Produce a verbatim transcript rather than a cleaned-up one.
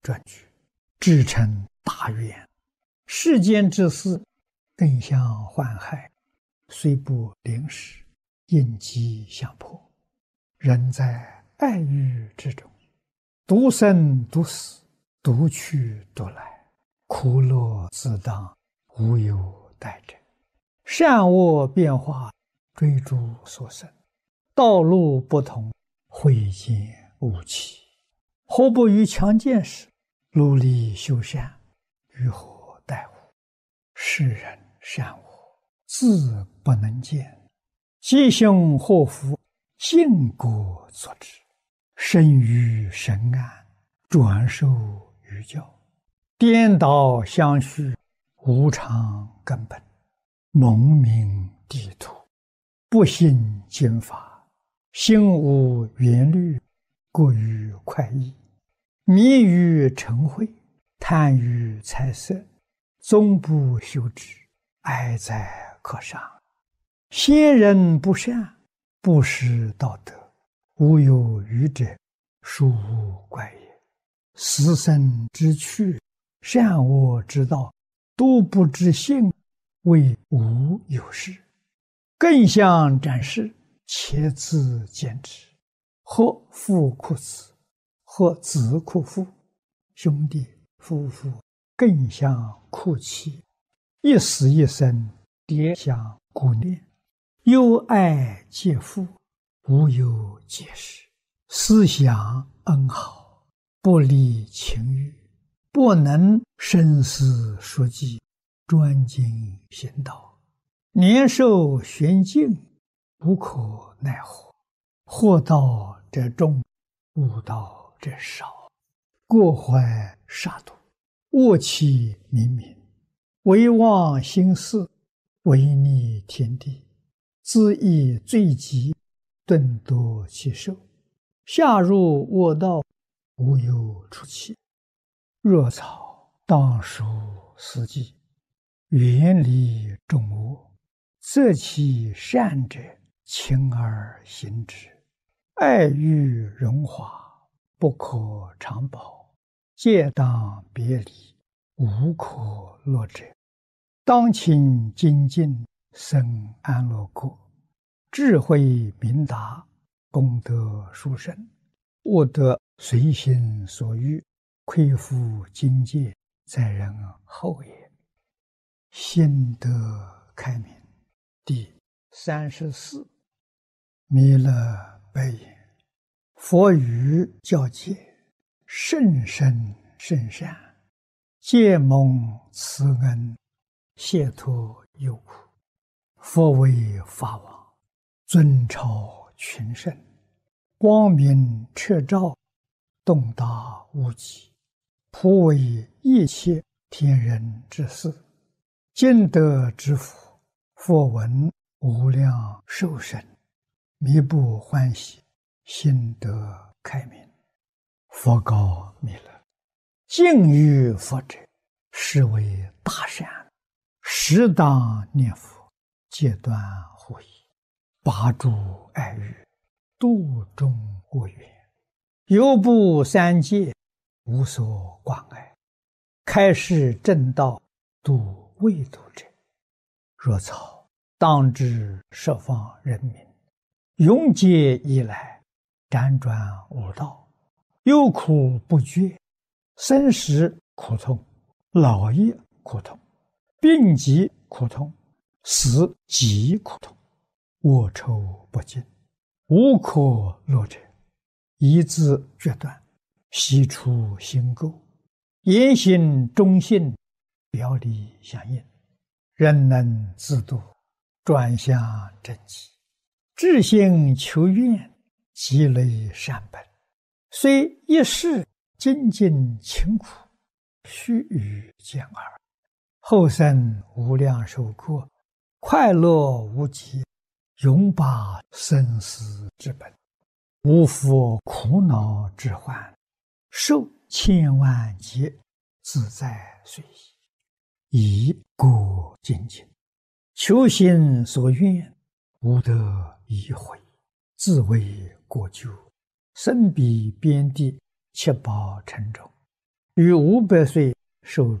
专据，至诚大愿，世间之事，更相患害，虽不临时，应机相迫。人在爱欲之中，独生独死，独去独来，苦乐自当，无有待者。善恶变化，追逐所生，道路不同，慧见无期。何不于强健时，努力修善，于何待乎？世人善恶，自不能见，吉凶祸福，尽果所致。生于神安，转受于教，颠倒相续，无常根本，蒙名地土，不信经法，心无缘虑，过于快意，迷于嗔恚，贪于财色，终不修之，哀哉可伤。先人不善，不识道德，无有余者，殊无怪也。死生之趣，善恶之道，都不知性，谓无有事。更相展示，且自见之。或父哭子，或子哭父，兄弟夫妇更相哭泣，一死一生，迭相顾念，忧爱皆父，无有解释。思想恩好，不离情欲，不能深思熟记，专精行道，年寿玄静，无可奈何。祸道者众，悟道者少。过怀杀戮，恶气冥冥，唯忘心事，违逆天地，自缢罪极，顿夺其寿。下入恶道，无有出期。若草当属四季，远离众恶，择其善者，勤而行之。爱欲荣华，不可长保，戒当别离，无可乐者。当勤精进，生安乐国，智慧明达，功德殊胜，悟得随心所欲，亏负境界，在人后也。心得开明。第三十四。弥勒白言：佛语教戒，甚深甚善，皆蒙慈恩，解脱忧苦。佛为法王，尊超群圣，光明彻照，洞达无极，普为一切天人之事。今得之福，佛闻无量寿生，弥不欢喜，心得开明。佛告弥勒：敬于佛者，是为大善，适当念佛，戒断护疑，拔除爱欲，度众恶缘，犹不三界，无所挂碍，开示正道，度未度者。若草当知十方人民，永劫以来，辗转无道，忧苦不绝，生死苦痛，老业苦痛，病疾苦痛，死极苦痛，恶臭不尽，无可乐者。一字决断，悉出心垢，言行忠信，表里相应，人能自度，转向正极，至心求愿，积累善本，虽一世精进勤苦，须臾见耳，后生无量寿过，快乐无极，永拔生死之本，无复苦恼之患，受千万劫，自在随意，以过精进，求心所愿，无得已悔，自为过咎，身彼边地，七宝沉重， 于五百岁受